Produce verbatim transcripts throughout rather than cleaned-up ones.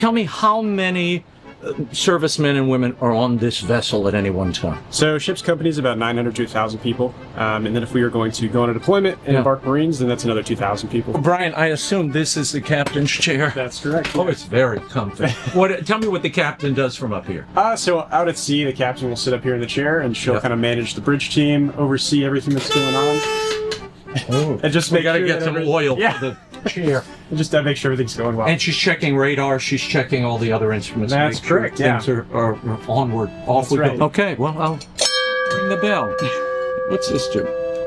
Tell me how many uh, servicemen and women are on this vessel at any one time. So ship's company is about nine hundred to one thousand people. Um, and then if we are going to go on a deployment and Yeah. embark Marines, then that's another two thousand people. Brian, I assume this is the captain's chair. That's correct. Oh, it's very comfy. What? Tell me what the captain does from up here. Uh, so out at sea, the captain will sit up here in the chair and she'll Yep. kind of manage the bridge team, oversee everything that's going on. Oh, And just we make got to sure get that some every- oil Yeah. for the chair. And just uh, make sure everything's going well. And she's checking radar. She's checking all the other instruments. to That's make sure correct, yeah. Things are, are onward. Off That's we right. go. Okay. Well, I'll ring the bell. What's this do?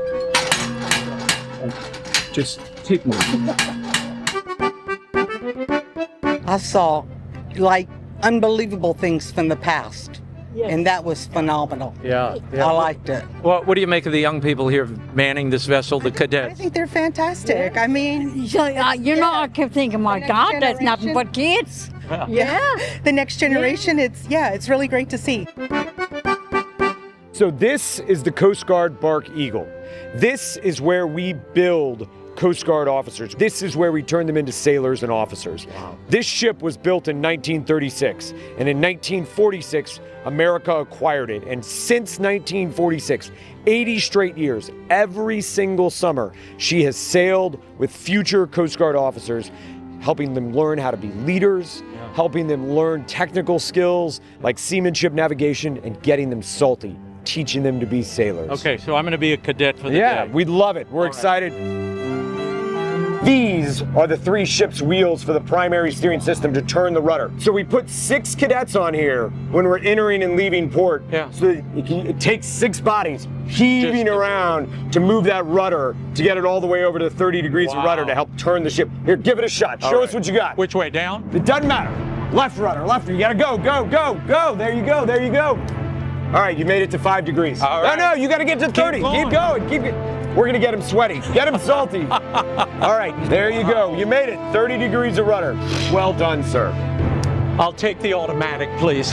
Just take one. I saw like unbelievable things from the past, and that was phenomenal. Yeah. I liked it. Well, what do you make of the young people here manning this vessel, the I cadets? think they're fantastic. I mean, So, uh, you know, I kept thinking, my next God, that's nothing generation. but kids. yeah, the next generation. It's yeah, it's really great to see. So this is the Coast Guard Bark Eagle. This is where we build Coast Guard officers. This is where we turn them into sailors and officers. Wow. This ship was built in nineteen thirty-six, and in nineteen forty-six, America acquired it. And since nineteen forty-six, eighty straight years, every single summer, she has sailed with future Coast Guard officers, helping them learn how to be leaders, yeah. helping them learn technical skills like seamanship navigation, and getting them salty, teaching them to be sailors. Okay, so I'm going to be a cadet for the Yeah, day. we'd love it. We're All excited. These are the three ship's wheels for the primary steering system to turn the rudder. So we put six cadets on here when we're entering and leaving port. Yeah. So that it, can, it takes six bodies heaving Just- around to move that rudder to get it all the way over to thirty degrees Wow. of rudder to help turn the ship. Here, give it a shot. Show All us right. what you got. Which way, down? It doesn't matter. Left rudder, left rudder. You gotta go, go, go, go. There you go, there you go. All right, you made it to five degrees. All right. No, no, you gotta get to thirty. going. Keep going, keep it. We're gonna get him sweaty. Get him salty. All right, there you go. You made it. thirty degrees of rudder. Well done, sir. I'll take the automatic, please.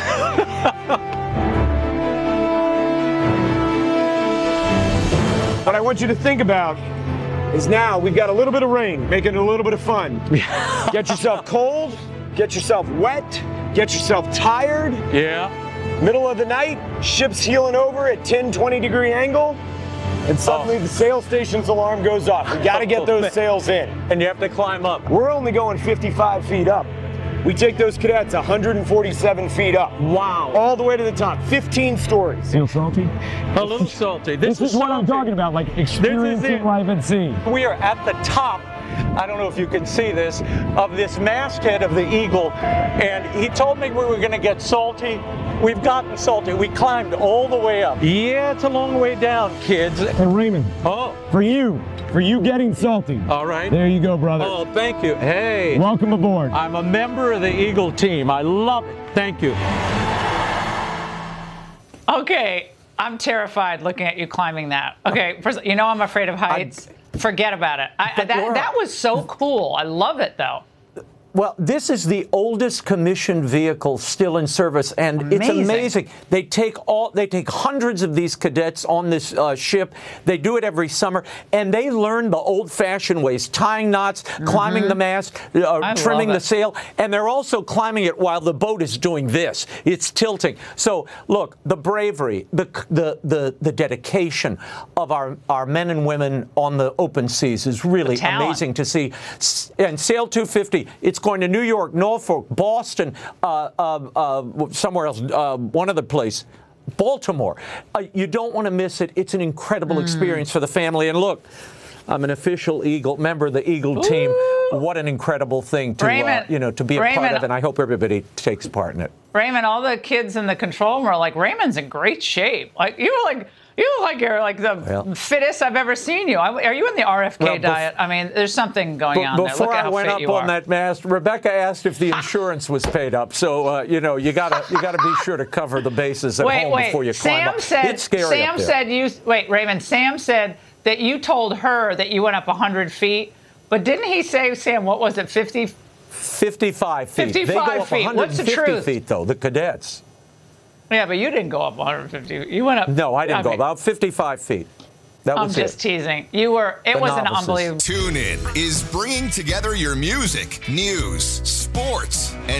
What I want you to think about is now we've got a little bit of rain, making it a little bit of fun. Get yourself cold, get yourself wet, get yourself tired. Yeah. Middle of the night, ship's heeling over at ten, twenty degree angle, and suddenly Oh. the sail station's alarm goes off. We gotta get those sails in. And you have to climb up. We're only going fifty-five feet up. We take those cadets one hundred forty-seven feet up. Wow. All the way to the top, fifteen stories. Feel salty? A little salty. This, This is what I'm talking about, like experiencing it. life at sea. We are at the top, I don't know if you can see this, of this masthead of the Eagle. And he told me we were going to get salty. We've gotten salty. We climbed all the way up. Yeah, it's a long way down, kids. And Raymond, Oh, for you, for you getting salty. all right. There you go, brother. Oh, thank you. Hey. Welcome aboard. I'm a member of the Eagle team. I love it. Thank you. Okay, I'm terrified looking at you climbing that. Okay, first, you know I'm afraid of heights. Forget about it. I, But that, Laura- that was so cool. I love it, though. Well, this is the oldest commissioned vehicle still in service, and it's Amazing. amazing. They take all, they take hundreds of these cadets on this uh, ship. They do it every summer, and they learn the old-fashioned ways: tying knots, climbing the mast, uh, I trimming love the it. sail, and they're also climbing it while the boat is doing this. It's tilting. So, look, the bravery, the the the, the dedication of our our men and women on the open seas is really The talent. amazing to see. S- And Sail two fifty, it's going to New York, Norfolk, Boston, uh, uh, uh, somewhere else, uh, one other place, Baltimore. Uh, you don't want to miss it. It's an incredible Mm. experience for the family. And look, I'm an official Eagle member of the Eagle team. What an incredible thing to uh, Raymond, you know to be a part Raymond. of, and I hope everybody takes part in it. Raymond, all the kids in the control room are like, Raymond's in great shape. Like you look like you look like you're like the Well. fittest I've ever seen you. I- Are you in the R F K Well, bef- diet? I mean, there's something going Be- on there. Before Look at I how went fit up you on are. that mast, Rebecca asked if the insurance was paid up. So uh, you know you gotta you gotta be sure to cover the bases at Wait, home wait. before you climb Sam up. said. It's scary Sam up there. said you. Wait, Raymond. Sam said that you told her that you went up one hundred feet, but didn't he say, Sam? What was it? fifty. fifty-five feet. They go fifty-five up feet. What's the one hundred fifty truth? feet though. The cadets. Yeah, but you didn't go up one hundred fifty. You went up. No, I didn't go mean, about fifty-five feet. That I'm was just it. teasing. You were, it The was an novices. unbelievable. Tune In is bringing together your music, news, sports, and